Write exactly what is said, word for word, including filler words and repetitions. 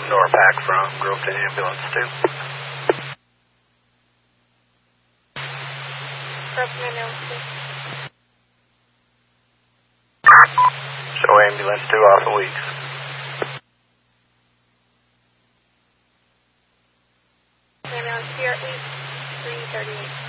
Norpac from Groveton Ambulance two. Groveton Ambulance two. Show Ambulance two off of Weeks. Ambulance two, three thirty-eight.